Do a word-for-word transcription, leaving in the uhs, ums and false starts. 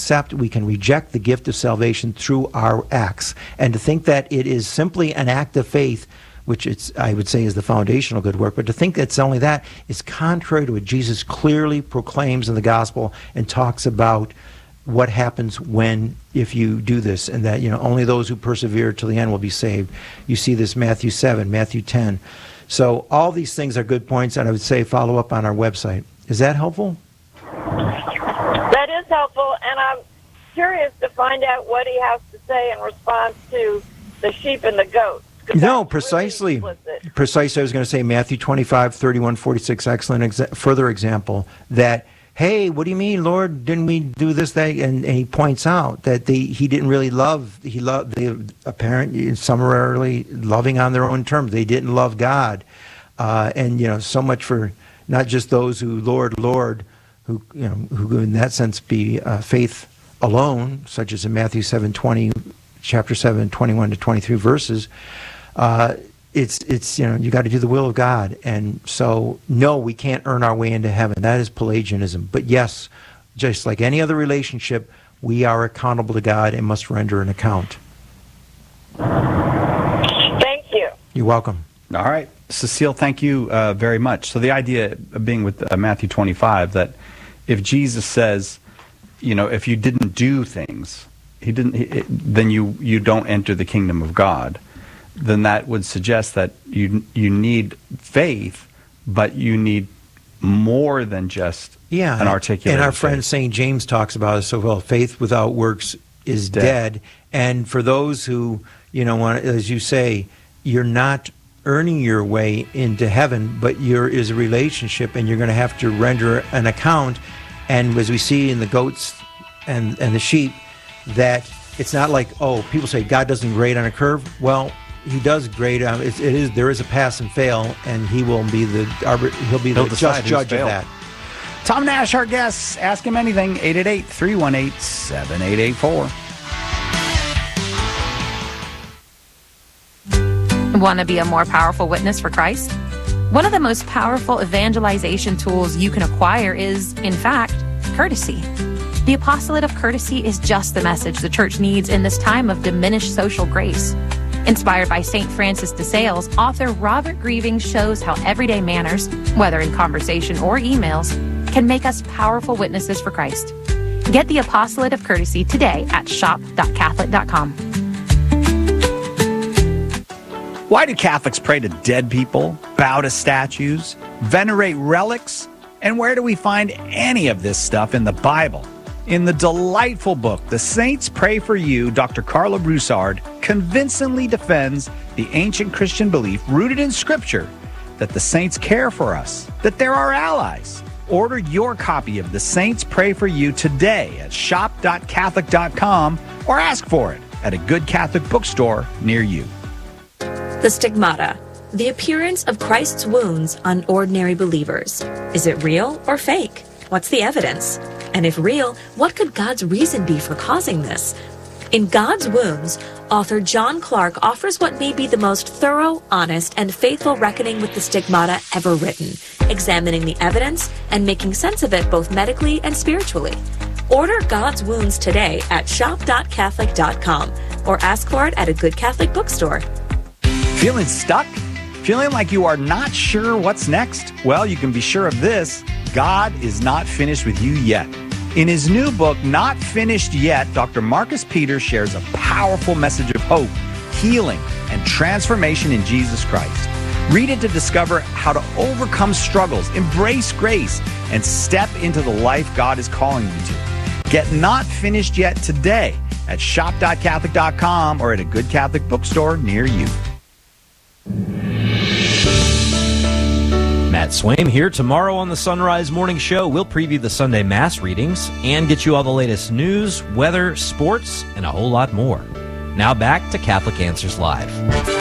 accept, we can reject the gift of salvation through our acts. And to think that it is simply an act of faith, which it's, I would say is the foundational good work, but to think it's only that is contrary to what Jesus clearly proclaims in the gospel and talks about what happens when, if you do this, and that, you know, only those who persevere till the end will be saved. You see this Matthew seven, Matthew ten. So all these things are good points, and I would say follow up on our website. Is that helpful? That is helpful, and I'm curious to find out what he has to say in response to the sheep and the goats. No, precisely. Really precisely. I was going to say Matthew twenty-five, thirty-one, forty-six, excellent exa- further example that, hey, what do you mean, Lord, didn't we do this, that? And, and he points out that they, he didn't really love, he loved, they apparently, summarily loving on their own terms. They didn't love God. Uh, and, you know, so much for not just those who, Lord, Lord, who, you know, who in that sense be uh, faith alone, such as in Matthew seven twenty, chapter seven, twenty-one to twenty-three verses. Uh, it's, it's, you know, you got to do the will of God. And so, no, we can't earn our way into heaven. That is Pelagianism. But yes, just like any other relationship, we are accountable to God and must render an account. Thank you. You're welcome. All right. Cecile, thank you uh, very much. So the idea of being with uh, Matthew twenty-five, that if Jesus says, you know, if you didn't do things, he didn't, he, it, then you, you don't enter the kingdom of God, then that would suggest that you you need faith, but you need more than just yeah, an articulated And our faith. friend Saint James talks about it so well. Faith without works is dead. dead. And for those who, you know, want, as you say, you're not earning your way into heaven, but there is a relationship, and you're going to have to render an account. And as we see in the goats and, and the sheep, that it's not like, oh, people say God doesn't grade on a curve. Well, he does grade on it. It is there is a pass and fail, and he will be the he'll be the He'll just judge of that. Tom Nash, our guest. Ask him anything. eight eight eight, three one eight, seven eight eight four. Want to be a more powerful witness for Christ? One of the most powerful evangelization tools you can acquire is, in fact, courtesy. The apostolate of courtesy is just the message the church needs in this time of diminished social grace. Inspired by Saint Francis de Sales, author Robert Grieving shows how everyday manners, whether in conversation or emails, can make us powerful witnesses for Christ. Get the apostolate of courtesy today at shop dot catholic dot com. Why do Catholics pray to dead people, bow to statues, venerate relics? And where do we find any of this stuff in the Bible? In the delightful book, The Saints Pray for You, Doctor Carla Broussard convincingly defends the ancient Christian belief rooted in Scripture that the saints care for us, that they're our allies. Order your copy of The Saints Pray for You today at shop dot catholic dot com or ask for it at a good Catholic bookstore near you. The stigmata, the appearance of Christ's wounds on ordinary believers. Is it real or fake? What's the evidence? And if real, what could God's reason be for causing this? In God's Wounds, author John Clark offers what may be the most thorough, honest, and faithful reckoning with the stigmata ever written, examining the evidence and making sense of it both medically and spiritually. Order God's Wounds today at shop dot catholic dot com or ask for it at a good Catholic bookstore. Feeling stuck? Feeling like you are not sure what's next? Well, you can be sure of this. God is not finished with you yet. In his new book, Not Finished Yet, Doctor Marcus Peters shares a powerful message of hope, healing, and transformation in Jesus Christ. Read it to discover how to overcome struggles, embrace grace, and step into the life God is calling you to. Get Not Finished Yet today at shop dot catholic dot com or at a good Catholic bookstore near you. Matt Swaim here. Tomorrow on the Sunrise Morning Show, we'll preview the Sunday Mass readings and get you all the latest news, weather, sports, and a whole lot more. Now back to Catholic Answers Live.